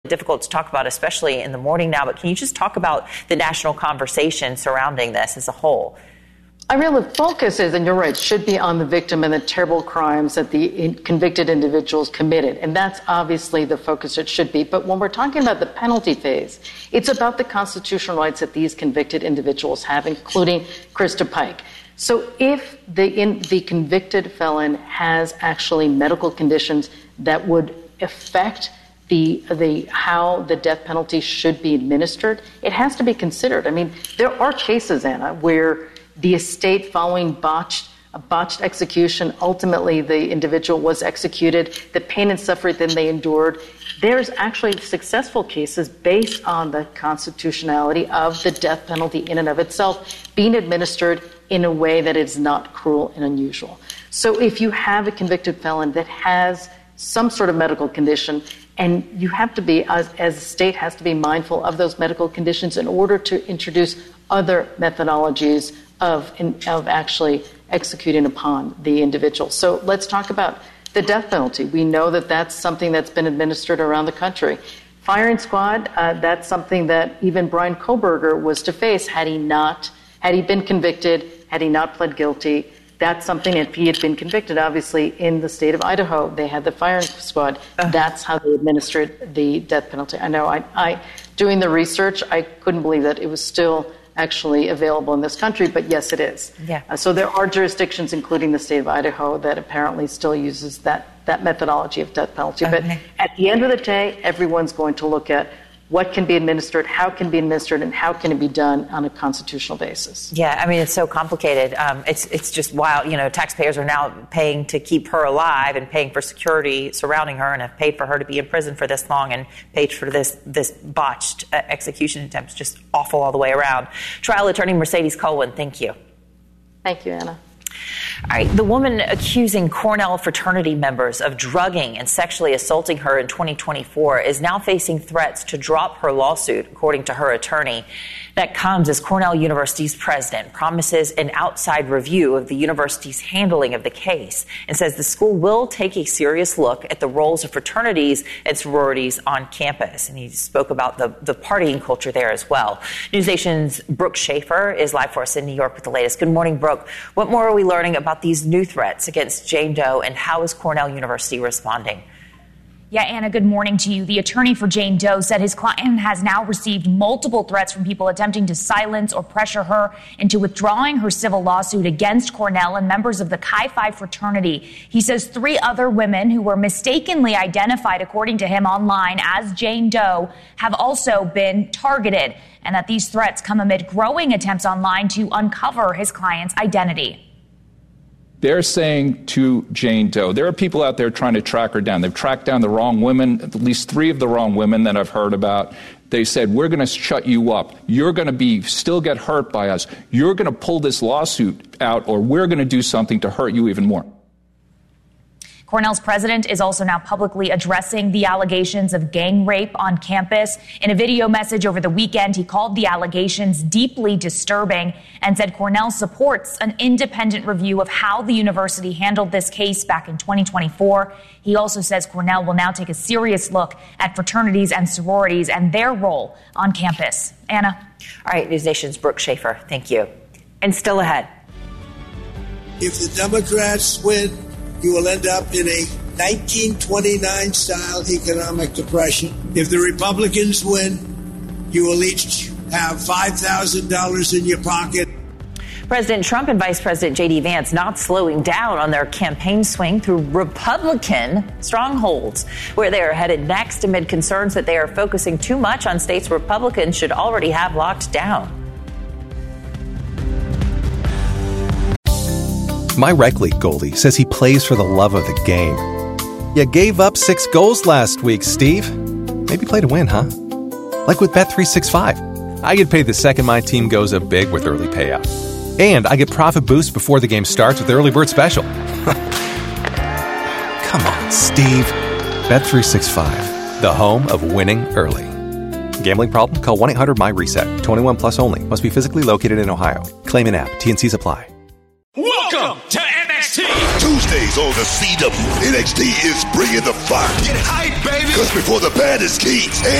difficult to talk about, especially in the morning now, but can you just talk about the national conversation surrounding this as a whole? I mean, the focus is, and you're right, should be on the victim and the terrible crimes that the convicted individuals committed. And that's obviously the focus it should be. But when we're talking about the penalty phase, it's about the constitutional rights that these convicted individuals have, including Krista Pike. So if the convicted felon has actually medical conditions that would affect how the death penalty should be administered, it has to be considered. I mean, there are cases, Anna, where the estate, following a botched execution, ultimately the individual was executed, the pain and suffering that they endured. There's actually successful cases based on the constitutionality of the death penalty in and of itself being administered in a way that is not cruel and unusual. So if you have a convicted felon that has some sort of medical condition, and you have to be, as a state, has to be mindful of those medical conditions in order to introduce other methodologies of actually executing upon the individual. So let's talk about the death penalty. We know that that's something that's been administered around the country. Firing squad, that's something that even Bryan Kohberger was to face had he been convicted, had he not pled guilty. That's something, if he had been convicted, obviously, in the state of Idaho, they had the firing squad. That's how they administered the death penalty. I know, I doing the research, I couldn't believe that it was still actually available in this country, but yes, it is. Yeah. So there are jurisdictions, including the state of Idaho, that apparently still uses that methodology of death penalty. Okay. But at the end of the day, everyone's going to look at what can be administered, how can be administered, and how can it be done on a constitutional basis. Yeah, I mean, it's so complicated. It's just wild. You know, taxpayers are now paying to keep her alive and paying for security surrounding her, and have paid for her to be in prison for this long and paid for this botched execution attempt. It's just awful all the way around. Trial attorney Mercedes Colwin, thank you. Thank you, Anna. All right, the woman accusing Cornell fraternity members of drugging and sexually assaulting her in 2024 is now facing threats to drop her lawsuit, according to her attorney. That comes as Cornell University's president promises an outside review of the university's handling of the case and says the school will take a serious look at the roles of fraternities and sororities on campus. And he spoke about the partying culture there as well. NewsNation's Brooke Schaefer is live for us in New York with the latest. Good morning, Brooke. What more are we learning about these new threats against Jane Doe, and how is Cornell University responding? Yeah, Anna, good morning to you. The attorney for Jane Doe said his client has now received multiple threats from people attempting to silence or pressure her into withdrawing her civil lawsuit against Cornell and members of the Chi Phi fraternity. He says 3 other women who were mistakenly identified, according to him, online as Jane Doe have also been targeted, and that these threats come amid growing attempts online to uncover his client's identity. They're saying to Jane Doe, there are people out there trying to track her down. They've tracked down the wrong women, at least 3 of the wrong women that I've heard about. They said, we're going to shut you up. You're going to still get hurt by us. You're going to pull this lawsuit out, or we're going to do something to hurt you even more. Cornell's president is also now publicly addressing the allegations of gang rape on campus. In a video message over the weekend, he called the allegations deeply disturbing and said Cornell supports an independent review of how the university handled this case back in 2024. He also says Cornell will now take a serious look at fraternities and sororities and their role on campus. Anna. All right, NewsNation's Brooke Schaefer, thank you. And still ahead. If the Democrats win, you will end up in a 1929-style economic depression. If the Republicans win, you will each have $5,000 in your pocket. President Trump and Vice President J.D. Vance not slowing down on their campaign swing through Republican strongholds, where they are headed next amid concerns that they are focusing too much on states Republicans should already have locked down. My rec league goalie says he plays for the love of the game. You gave up 6 goals last week, Steve. Maybe play to win, huh? Like with Bet365. I get paid the second my team goes up big with early payout. And I get profit boost before the game starts with the early bird special. Come on, Steve. Bet365, the home of winning early. Gambling problem? Call 1-800-MY-RESET. 21 plus only. Must be physically located in Ohio. Claim an app. T&Cs apply. Welcome to NXT Tuesdays on the CW. NXT is bringing the fire. Get hype, baby! Because before the baddest kings